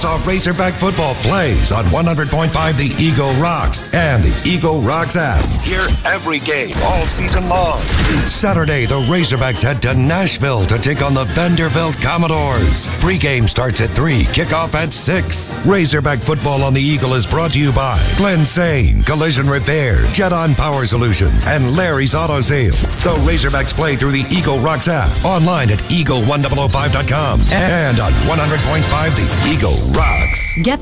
Warsaw Razorback football plays on 100.5 The Eagle Rocks and the Eagle Rocks app. Hear every game all season long. Saturday, the Razorbacks head to Nashville to take on the Vanderbilt Commodores. Pre-game starts at 3, kickoff at 6. Razorback football on the Eagle is brought to you by Glenn Sane, Collision Repair, Jet-On Power Solutions, and Larry's Auto Sales. The Razorbacks play through the Eagle Rocks app, online at eagle1005.com, and on 100.5 The Eagle Rocks. Get